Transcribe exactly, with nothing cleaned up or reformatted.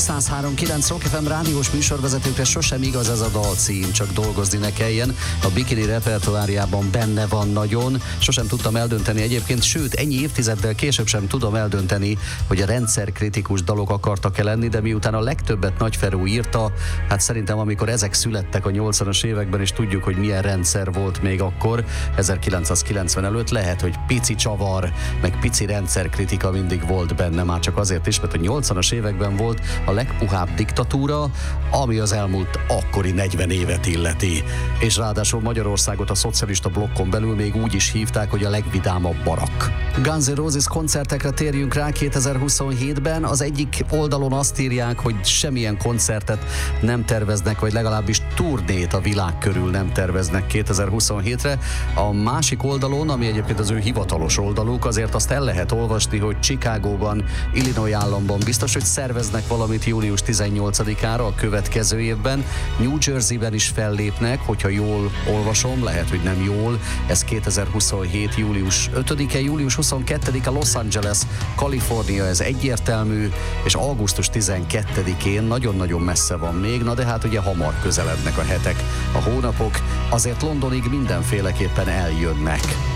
száz három kilenc Rock ef em rádiós műsorvezetőkre sosem igaz ez a dalcím, csak dolgozni ne kelljen. A Bikini repertoárjában benne van nagyon. Sosem tudtam eldönteni egyébként, sőt, ennyi évtizeddel később sem tudom eldönteni, hogy a rendszerkritikus dalok akartak-e lenni, de miután a legtöbbet Nagy Feró írta, hát szerintem amikor ezek születtek a nyolcvanas években, és tudjuk, hogy milyen rendszer volt még akkor, ezerkilencszázkilencven előtt, lehet, hogy pici csavar, meg pici rendszerkritika mindig volt benne, már csak azért is, mert a nyolcvanas években volt a legpuhább diktatúra, ami az elmúlt akkori negyven évet illeti. És ráadásul Magyarországot a szocialista blokkon belül még úgy is hívták, hogy a legvidámabb barak. Guns N' Roses koncertekre térjünk rá kétezer-huszonhétben. Az egyik oldalon azt írják, hogy semmilyen koncertet nem terveznek, vagy legalábbis turnét a világ körül nem terveznek kétezer-huszonhétre. A másik oldalon, ami egyébként az ő hivatalos oldaluk, azért azt el lehet olvasni, hogy Chicagóban, Illinois államban biztos, hogy szerveznek valamit július tizennyolcadikára a következő évben. New Jerseyben is fellépnek, hogyha jól olvasom, lehet, hogy nem jól. Ez kétezer-huszonhét. július ötödike, július huszonkettedike Los Angeles, Kalifornia, ez egyértelmű, és augusztus tizenkettedikén nagyon-nagyon messze van még, na de hát ugye hamar közelednek a hetek, a hónapok, azért Londonig mindenféleképpen eljönnek.